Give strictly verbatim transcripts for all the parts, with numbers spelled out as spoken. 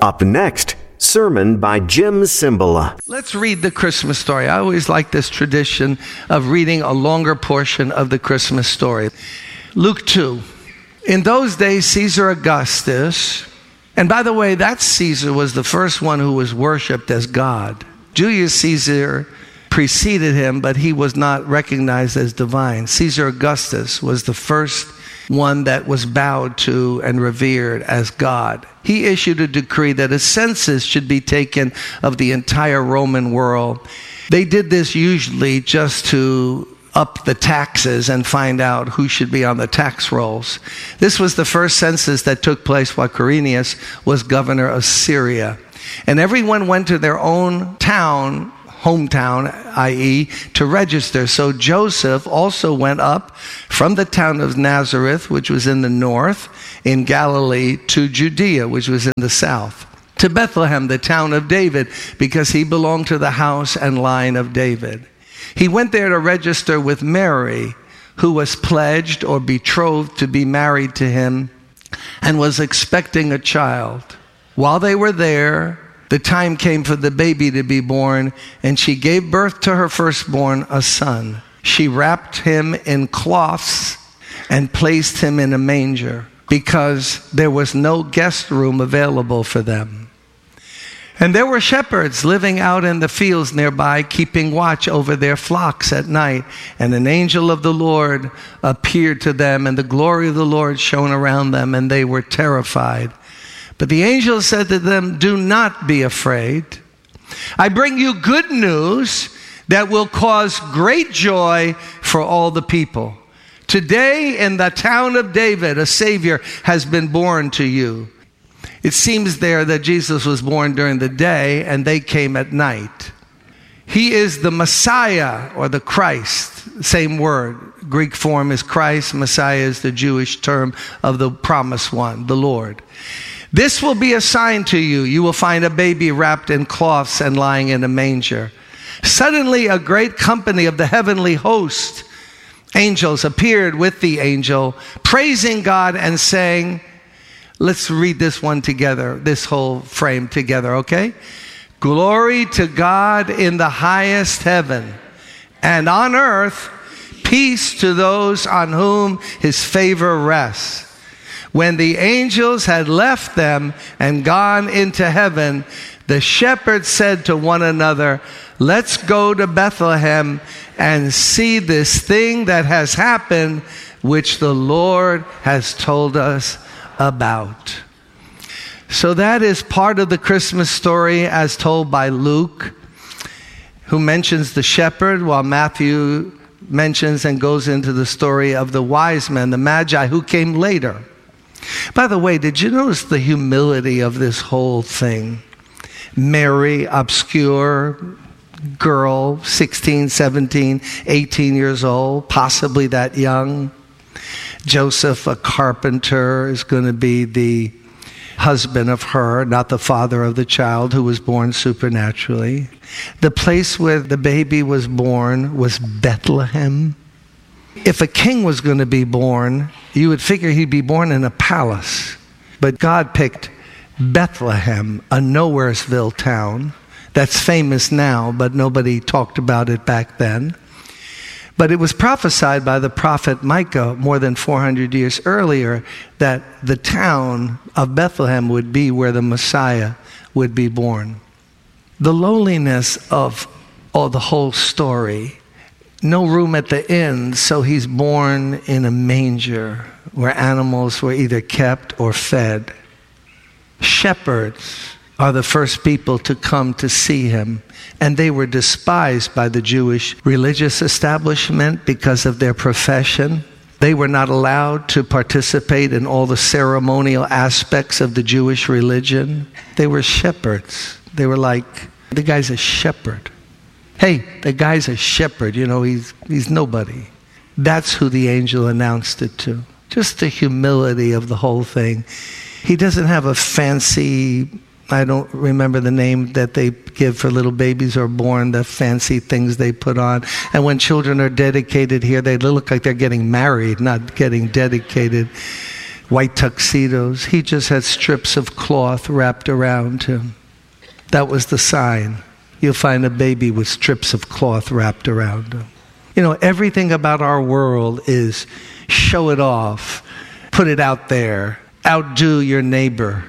Up next, sermon by Jim Cymbala. Let's read the Christmas story. I always like this tradition of reading a longer portion of the Christmas story. Luke two. In those days, Caesar Augustus, and by the way, that Caesar was the first one who was worshipped as God. Julius Caesar preceded him, but he was not recognized as divine. Caesar Augustus was the first one that was bowed to and revered as God. He issued a decree that a census should be taken of the entire Roman world. They did this usually just to up the taxes and find out who should be on the tax rolls. This was the first census that took place while Quirinius was governor of Syria. And everyone went to their own town, hometown, that is to register. So Joseph also went up from the town of Nazareth, which was in the north, in Galilee, to Judea, which was in the south, to Bethlehem, the town of David, because he belonged to the house and line of David. He went there to register with Mary, who was pledged or betrothed to be married to him and was expecting a child. While they were there, the time came for the baby to be born, and she gave birth to her firstborn, a son. She wrapped him in cloths and placed him in a manger because there was no guest room available for them. And there were shepherds living out in the fields nearby, keeping watch over their flocks at night. And an angel of the Lord appeared to them, and the glory of the Lord shone around them, and they were terrified. But the angel said to them, "Do not be afraid. I bring you good news that will cause great joy for all the people. Today in the town of David, a Savior has been born to you." It seems there that Jesus was born during the day and they came at night. He is the Messiah, or the Christ, same word. Greek form is Christ. Messiah is the Jewish term of the promised one, the Lord. "This will be a sign to you. You will find a baby wrapped in cloths and lying in a manger." Suddenly a great company of the heavenly host, angels, appeared with the angel, praising God and saying, let's read this one together, this whole frame together, okay? "Glory to God in the highest heaven, and on earth peace to those on whom his favor rests." When the angels had left them and gone into heaven, the shepherds said to one another, "Let's go to Bethlehem and see this thing that has happened, which the Lord has told us about." So that is part of the Christmas story as told by Luke, who mentions the shepherd, while Matthew mentions and goes into the story of the wise men, the Magi, who came later. By the way, did you notice the humility of this whole thing? Mary, obscure girl, sixteen, seventeen, eighteen years old, possibly that young. Joseph, a carpenter, is going to be the husband of her, not the father of the child who was born supernaturally. The place where the baby was born was Bethlehem. If a king was going to be born, you would figure he'd be born in a palace. But God picked Bethlehem, a nowheresville town that's famous now, but nobody talked about it back then. But it was prophesied by the prophet Micah more than four hundred years earlier that the town of Bethlehem would be where the Messiah would be born. The lowliness of oh, the whole story. No room at the inn, so he's born in a manger where animals were either kept or fed. Shepherds are the first people to come to see him, and they were despised by the Jewish religious establishment because of their profession. They were not allowed to participate in all the ceremonial aspects of the Jewish religion. They were shepherds. They were like, the guy's a shepherd. Hey, the guy's a shepherd, you know, he's he's nobody. That's who the angel announced it to. Just the humility of the whole thing. He doesn't have a fancy, I don't remember the name that they give for little babies who are born, the fancy things they put on. And when children are dedicated here, they look like they're getting married, not getting dedicated. white tuxedos. He just had strips of cloth wrapped around him. That was the sign. You'll find a baby with strips of cloth wrapped around him. You know, everything about our world is show it off, put it out there, outdo your neighbor,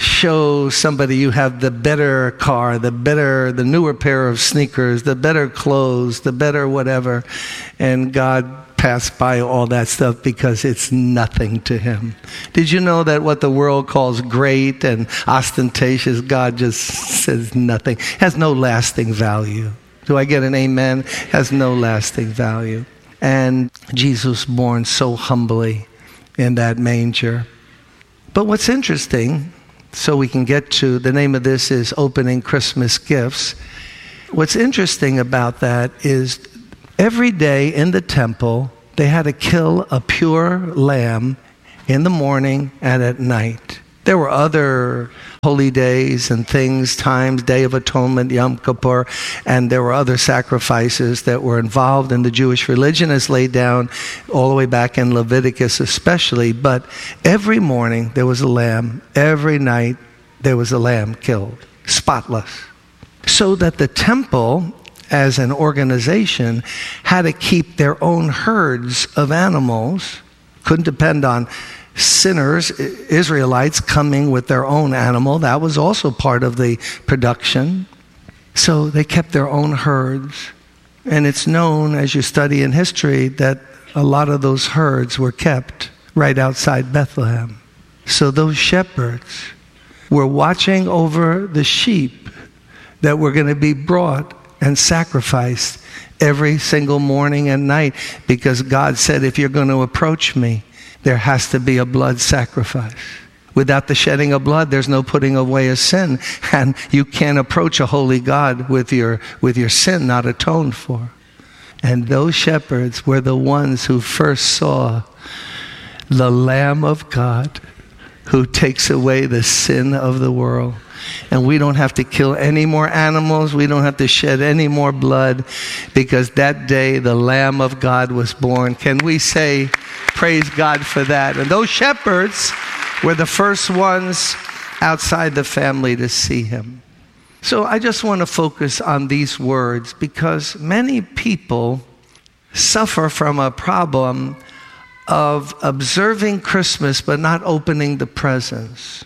show somebody you have the better car, the better, the newer pair of sneakers, the better clothes, the better whatever. And God passed by all that stuff because it's nothing to him. Did you know that what the world calls great and ostentatious, God just says nothing, has no lasting value. Do I get an amen? Has no lasting value. And Jesus born so humbly in that manger. But what's interesting, so we can get to, the name of this is Opening Christmas Gifts. What's interesting about that is every day in the temple, they had to kill a pure lamb in the morning and at night. There were other holy days and things, times, Day of Atonement, Yom Kippur, and there were other sacrifices that were involved in the Jewish religion as laid down all the way back in Leviticus especially. But every morning there was a lamb. Every night there was a lamb killed, spotless. So that the temple, as an organization, had to keep their own herds of animals. Couldn't depend on sinners, Israelites, coming with their own animal. That was also part of the production. So they kept their own herds. And it's known, as you study in history, that a lot of those herds were kept right outside Bethlehem. So those shepherds were watching over the sheep that were going to be brought and sacrificed every single morning and night, because God said, if you're going to approach me, there has to be a blood sacrifice. Without the shedding of blood, there's no putting away a sin. And you can't approach a holy God with your, with your sin not atoned for. And those shepherds were the ones who first saw the Lamb of God who takes away the sin of the world. And we don't have to kill any more animals. We don't have to shed any more blood, because that day the Lamb of God was born. Can we say, praise God for that? And those shepherds were the first ones outside the family to see him. So I just want to focus on these words, because many people suffer from a problem of observing Christmas but not opening the presents.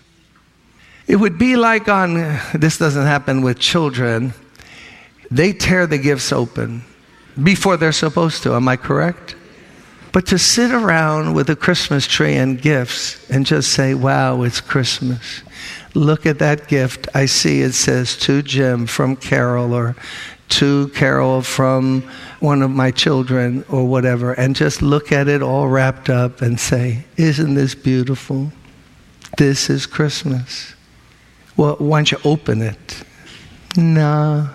It would be like on, this doesn't happen with children, they tear the gifts open before they're supposed to. Am I correct? But to sit around with a Christmas tree and gifts and just say, wow, it's Christmas. Look at that gift. I see it says to Jim from Carol, or to Carol from one of my children, or whatever, and just look at it all wrapped up and say, isn't this beautiful? This is Christmas. Well, why don't you open it? No.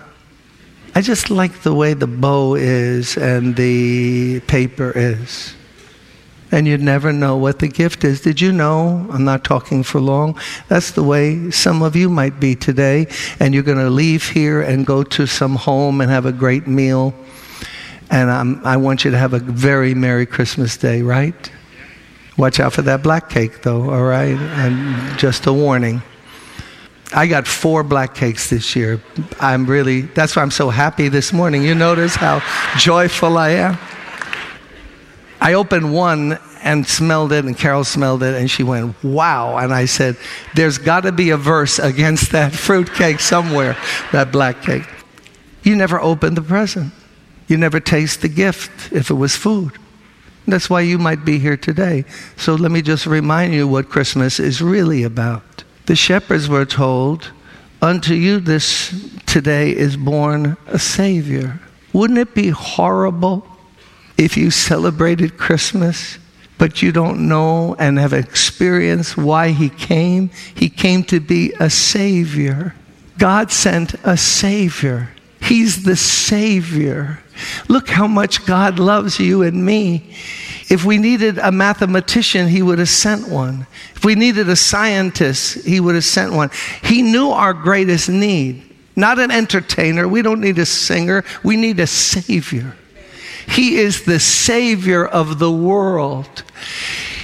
I just like the way the bow is and the paper is. And you'd never know what the gift is. Did you know? I'm not talking for long. That's the way some of you might be today. And you're going to leave here and go to some home and have a great meal. And I'm, I want you to have a very Merry Christmas Day, right? Watch out for that black cake, though, all right? And just a warning. I got four black cakes this year. I'm really, that's why I'm so happy this morning. You notice how joyful I am? I opened one and smelled it, and Carol smelled it, and she went, wow. And I said, there's got to be a verse against that fruit cake somewhere, that black cake. You never opened the present. You never taste the gift if it was food. That's why you might be here today. So let me just remind you what Christmas is really about. The shepherds were told, unto you this today is born a Savior. Wouldn't it be horrible if you celebrated Christmas, but you don't know and have experienced why he came? He came to be a Savior. God sent a Savior. He's the Savior. Look how much God loves you and me. If we needed a mathematician, he would have sent one. If we needed a scientist, he would have sent one. He knew our greatest need. Not an entertainer. We don't need a singer. We need a Savior. He is the Savior of the world.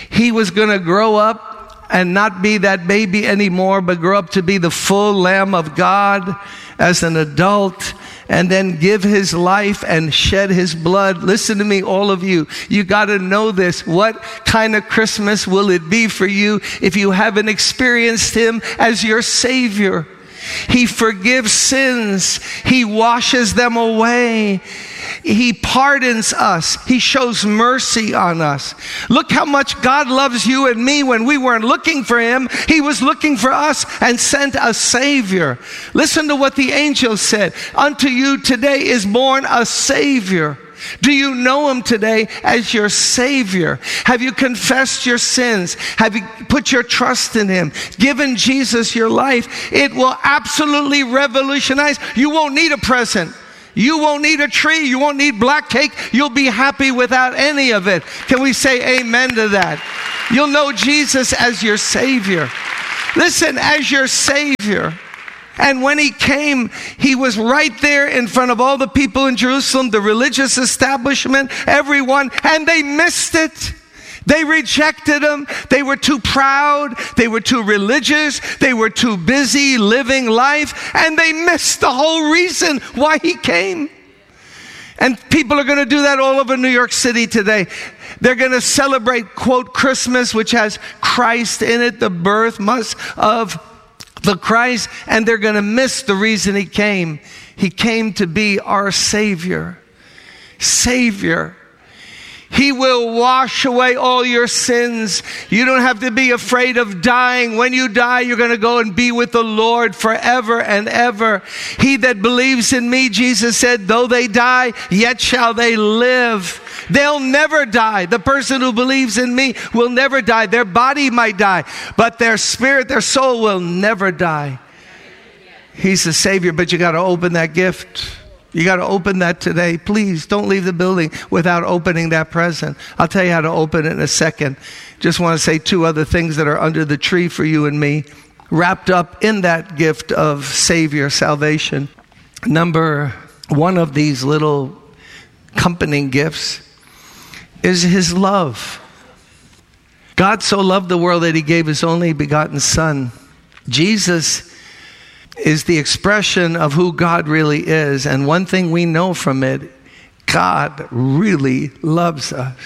He was going to grow up and not be that baby anymore, but grow up to be the full Lamb of God as an adult, and then give his life and shed his blood. Listen to me, all of you. You got to know this. What kind of Christmas will it be for you if you haven't experienced him as your Savior? He forgives sins. He washes them away. He pardons us. He shows mercy on us. Look how much God loves you and me. When we weren't looking for him, he was looking for us and sent a Savior. Listen to what the angel said. Unto you today is born a Savior. Do you know him today as your Savior? Have you confessed your sins? Have you put your trust in him? Given Jesus your life? It will absolutely revolutionize. You won't need a present. You won't need a tree. You won't need black cake. You'll be happy without any of it. Can we say amen to that? You'll know Jesus as your Savior. Listen, as your Savior. And when he came, he was right there in front of all the people in Jerusalem, the religious establishment, everyone, and they missed it. They rejected him. They were too proud. They were too religious. They were too busy living life, and they missed the whole reason why he came. And people are going to do that all over New York City today. They're going to celebrate, quote, Christmas, which has Christ in it, the birth of the Christ, and they're going to miss the reason he came. He came to be our Savior. Savior. He will wash away all your sins. You don't have to be afraid of dying. When you die, you're going to go and be with the Lord forever and ever. He that believes in me, Jesus said, though they die, yet shall they live. They'll never die. The person who believes in me will never die. Their body might die, but their spirit, their soul will never die. He's the Savior, but you got to open that gift. You got to open that today. Please don't leave the building without opening that present. I'll tell you how to open it in a second. Just want to say two other things that are under the tree for you and me, wrapped up in that gift of Savior, salvation. Number one of these little accompanying gifts is his love. God so loved the world that he gave his only begotten Son. Jesus is the expression of who God really is. And one thing we know from it, God really loves us.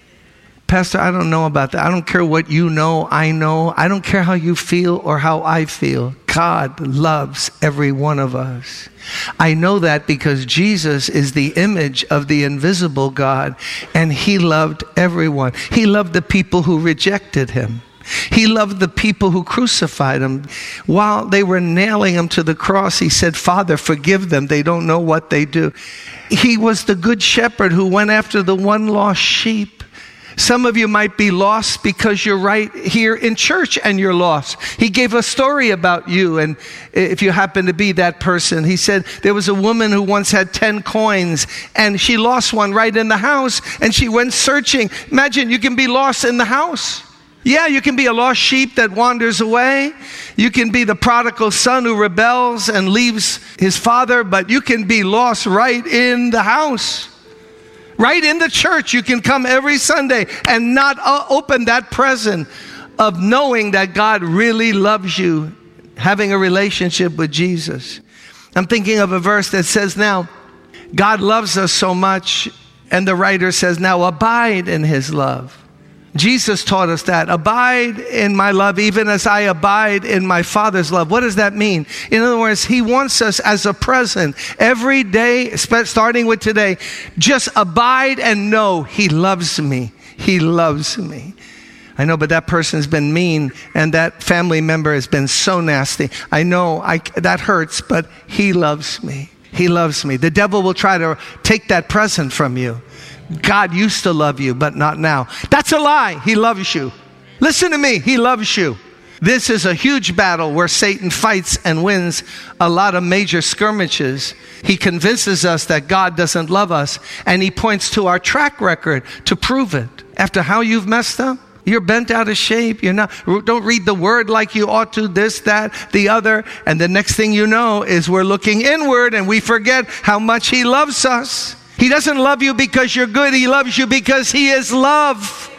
Pastor, I don't know about that. I don't care what you know, I know. I don't care how you feel or how I feel. God loves every one of us. I know that because Jesus is the image of the invisible God, and he loved everyone. He loved the people who rejected him. He loved the people who crucified him. While they were nailing him to the cross, he said, Father, forgive them. They don't know what they do. He was the good shepherd who went after the one lost sheep. Some of you might be lost because you're right here in church and you're lost. He gave a story about you, and if you happen to be that person, he said there was a woman who once had ten coins and she lost one right in the house, and she went searching. Imagine you can be lost in the house. Yeah, you can be a lost sheep that wanders away. You can be the prodigal son who rebels and leaves his father, but you can be lost right in the house. Right in the church. You can come every Sunday and not uh, open that present of knowing that God really loves you, having a relationship with Jesus. I'm thinking of a verse that says now, God loves us so much, and the writer says, now abide in his love. Jesus taught us that. Abide in my love, even as I abide in my Father's love. What does that mean? In other words, he wants us as a present every day, starting with today, just abide and know he loves me. He loves me. I know, but that person's been mean, and that family member has been so nasty. I know I, that hurts, but he loves me. He loves me. The devil will try to take that present from you. God used to love you, but not now. That's a lie. He loves you. Listen to me. He loves you. This is a huge battle where Satan fights and wins a lot of major skirmishes. He convinces us that God doesn't love us, and he points to our track record to prove it. After how you've messed up, you're bent out of shape. You're not, don't read the word like you ought to, this, that, the other. And the next thing you know is we're looking inward and we forget how much he loves us. He doesn't love you because you're good. He loves you because he is love.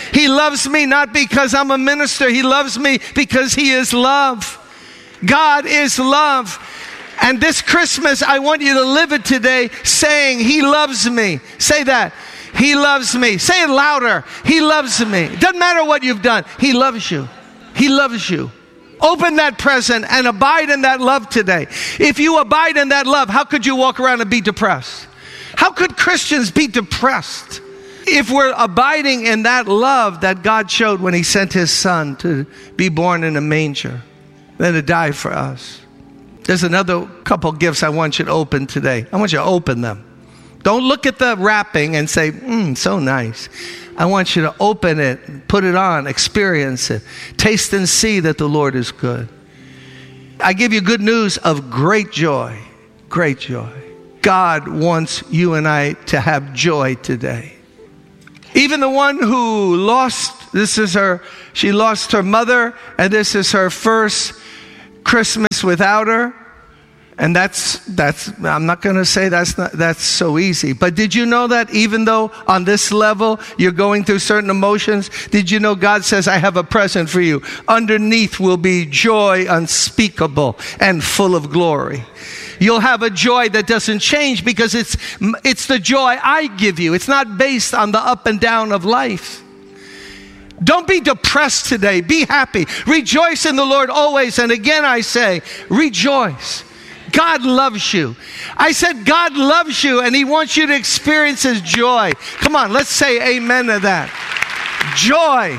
He loves me not because I'm a minister. He loves me because he is love. God is love. And this Christmas, I want you to live it today saying, he loves me. Say that. He loves me. Say it louder. He loves me. It doesn't matter what you've done. He loves you. He loves you. Open that present and abide in that love today. If you abide in that love, how could you walk around and be depressed? How could Christians be depressed? If we're abiding in that love that God showed when he sent his son to be born in a manger, then to die for us. There's another couple gifts I want you to open today. I want you to open them. Don't look at the wrapping and say, mmm, so nice. I want you to open it, put it on, experience it. Taste and see that the Lord is good. I give you good news of great joy, great joy. God wants you and I to have joy today. Even the one who lost, this is her, she lost her mother, and this is her first Christmas without her. And that's, that's, I'm not going to say that's not, that's so easy. But did you know that even though on this level you're going through certain emotions, did you know God says, I have a present for you. Underneath will be joy unspeakable and full of glory. You'll have a joy that doesn't change because it's, it's the joy I give you. It's not based on the up and down of life. Don't be depressed today. Be happy. Rejoice in the Lord always. And again I say, rejoice. God loves you. I said God loves you and he wants you to experience his joy. Come on, let's say amen to that. Joy.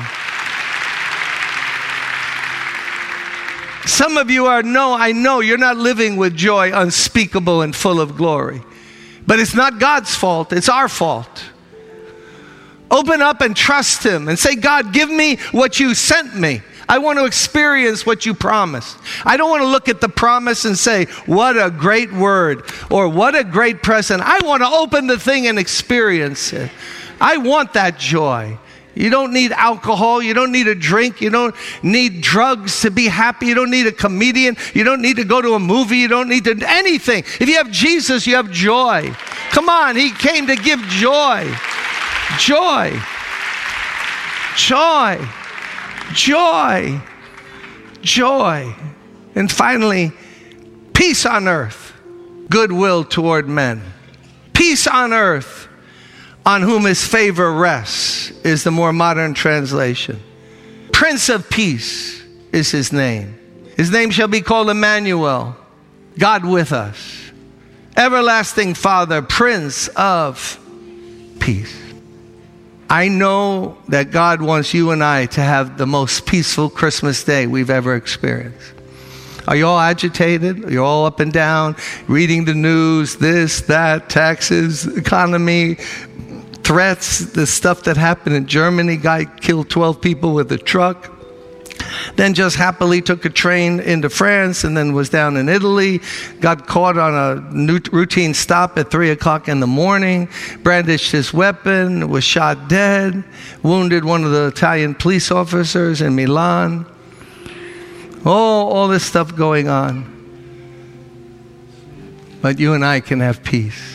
Some of you are, no, I know you're not living with joy unspeakable and full of glory. But it's not God's fault. It's our fault. Open up and trust him and say, God, give me what you sent me. I want to experience what you promised. I don't want to look at the promise and say, what a great word or what a great present. I want to open the thing and experience it. I want that joy. You don't need alcohol. You don't need a drink. You don't need drugs to be happy. You don't need a comedian. You don't need to go to a movie. You don't need to anything. If you have Jesus, you have joy. Come on, he came to give joy. Joy. Joy. Joy. Joy. And finally, peace on earth, goodwill toward men. Peace on earth, on whom his favor rests, is the more modern translation. Prince of Peace is his name. His name shall be called Emmanuel, God with us. Everlasting Father, Prince of Peace. I know that God wants you and I to have the most peaceful Christmas day we've ever experienced. Are you all agitated? Are you all up and down, reading the news, this, that, taxes, economy, threats, the stuff that happened in Germany? Guy killed twelve people with a truck. Then just happily took a train into France and then was down in Italy. Got caught on a new routine stop at three o'clock in the morning. Brandished his weapon, was shot dead. Wounded one of the Italian police officers in Milan. Oh, all this stuff going on. But you and I can have peace.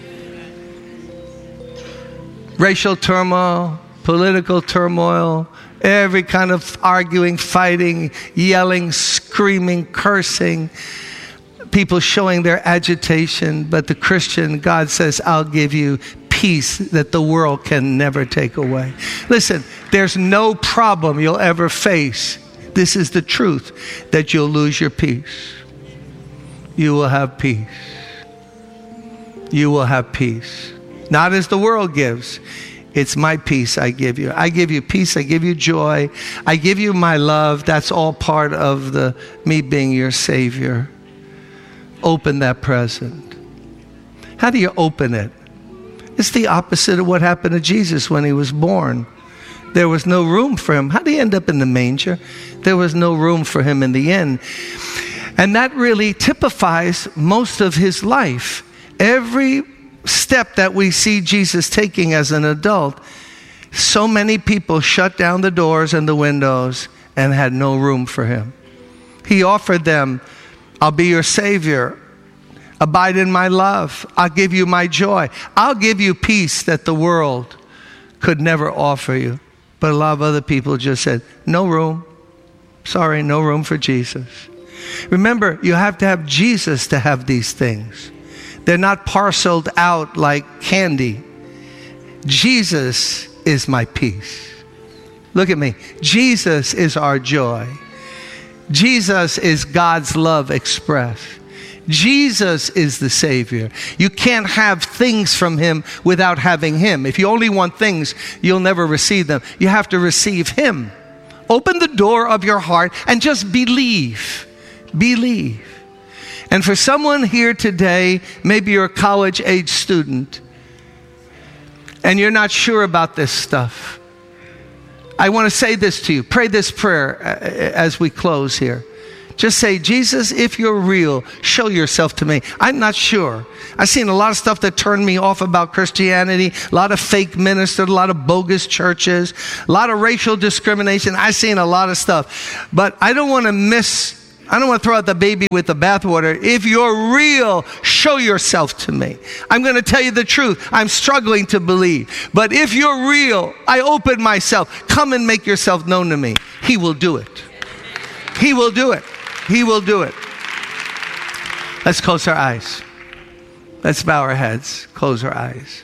Racial turmoil, political turmoil, every kind of arguing, fighting, yelling, screaming, cursing, people showing their agitation. But the Christian, God says, I'll give you peace that the world can never take away. Listen, there's no problem you'll ever face. This is the truth, that you'll lose your peace. You will have peace. You will have peace. Not as the world gives. It's my peace I give you. I give you peace. I give you joy. I give you my love. That's all part of the me being your Savior. Open that present. How do you open it? It's the opposite of what happened to Jesus when he was born. There was no room for him. How did he end up in the manger? There was no room for him in the inn. And that really typifies most of his life. Every step that we see Jesus taking as an adult, so many people shut down the doors and the windows and had no room for him. He offered them, I'll be your Savior. Abide in my love. I'll give you my joy. I'll give you peace that the world could never offer you. But a lot of other people just said, no room. Sorry, no room for Jesus. Remember, you have to have Jesus to have these things. They're not parceled out like candy. Jesus is my peace. Look at me. Jesus is our joy. Jesus is God's love expressed. Jesus is the Savior. You can't have things from Him without having Him. If you only want things, you'll never receive them. You have to receive Him. Open the door of your heart and just believe. Believe. And for someone here today, maybe you're a college-age student, and you're not sure about this stuff. I want to say this to you. Pray this prayer as we close here. Just say, Jesus, if you're real, show yourself to me. I'm not sure. I've seen a lot of stuff that turned me off about Christianity, a lot of fake ministers, a lot of bogus churches, a lot of racial discrimination. I've seen a lot of stuff. But I don't want to miss, I don't want to throw out the baby with the bathwater. If you're real, show yourself to me. I'm going to tell you the truth. I'm struggling to believe. But if you're real, I open myself. Come and make yourself known to me. He will do it. He will do it. He will do it. Let's close our eyes. Let's bow our heads. Close our eyes.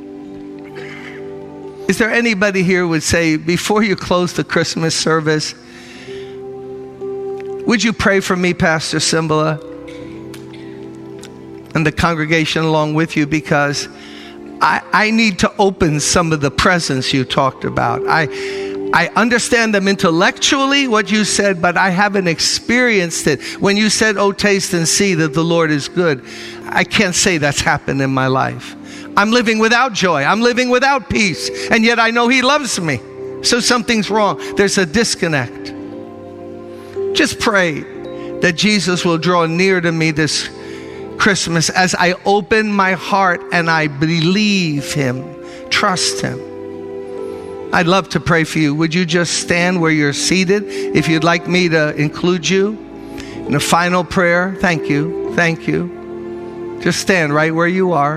Is there anybody here who would say, before you close the Christmas service, would you pray for me, Pastor Cymbala, and the congregation along with you, because I, I need to open some of the presents you talked about. I I understand them intellectually, what you said, but I haven't experienced it. When you said, oh, taste and see that the Lord is good, I can't say that's happened in my life. I'm living without joy. I'm living without peace. And yet I know He loves me. So something's wrong. There's a disconnect. Just pray that Jesus will draw near to me this Christmas as I open my heart and I believe Him, trust Him. I'd love to pray for you. Would you just stand where you're seated if you'd like me to include you in a final prayer? Thank you. Thank you. Just stand right where you are.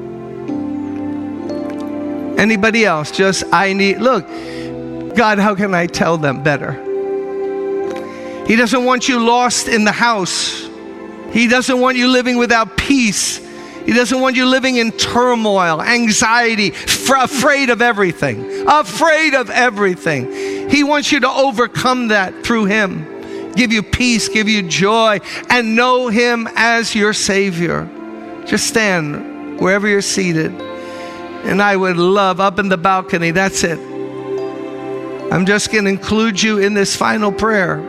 Anybody else? Just, I need, look, God, how can I tell them better? He doesn't want you lost in the house. He doesn't want you living without peace. He doesn't want you living in turmoil, anxiety, f- afraid of everything. Afraid of everything. He wants you to overcome that through Him. Give you peace, give you joy, and know Him as your Savior. Just stand wherever you're seated. And I would love, up in the balcony, that's it. I'm just going to include you in this final prayer.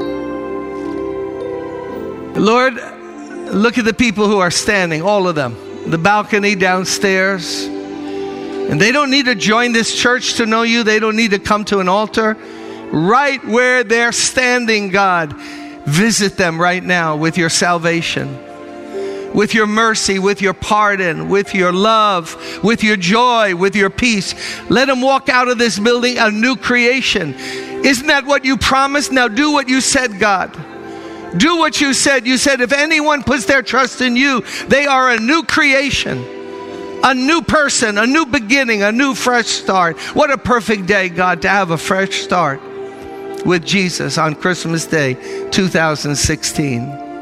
Lord, look at the people who are standing, all of them. The balcony downstairs. And they don't need to join this church to know you. They don't need to come to an altar. Right where they're standing, God, visit them right now with your salvation, with your mercy, with your pardon, with your love, with your joy, with your peace. Let them walk out of this building a new creation. Isn't that what you promised? Now do what you said, God. Do what you said. You said if anyone puts their trust in you, they are a new creation, a new person, a new beginning, a new fresh start. What a perfect day, God, to have a fresh start with Jesus on Christmas Day two thousand sixteen.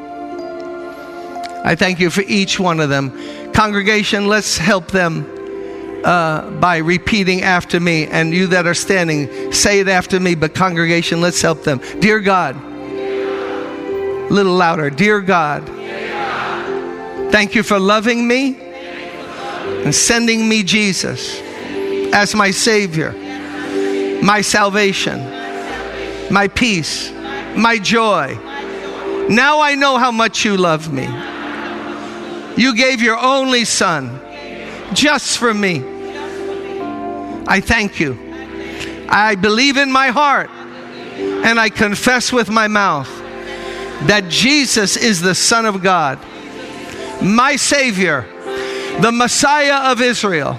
I thank you for each one of them. Congregation, let's help them uh, by repeating after me. And you that are standing, say it after me. But congregation, let's help them. Dear God, a little louder. Dear God, Dear God, thank you for loving me and sending me Jesus as my Savior, my salvation, my peace, my joy. Now I know how much you love me. You gave your only Son just for me. I thank you. I believe in my heart and I confess with my mouth that Jesus is the Son of God, my Savior, the Messiah of Israel,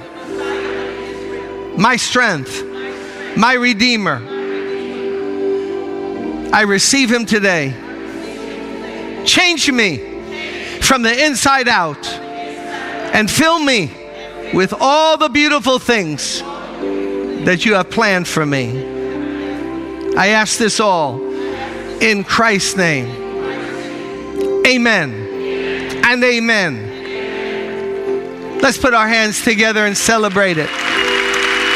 my strength, my Redeemer. I receive Him today. Change me from the inside out and fill me with all the beautiful things that you have planned for me. I ask this all in Christ's name. Amen and amen. Let's put our hands together and celebrate it.